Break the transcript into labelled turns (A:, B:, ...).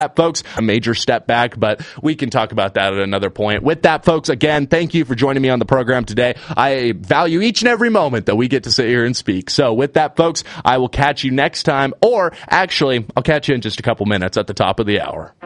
A: folks, a major step back, but we can talk about that at another point. With that, folks, again, thank you for joining me on the program today. I value each and every moment that we get to sit here and speak. So with that, folks, I will catch you next time, or actually, I'll catch you in just a couple minutes at the top of the hour.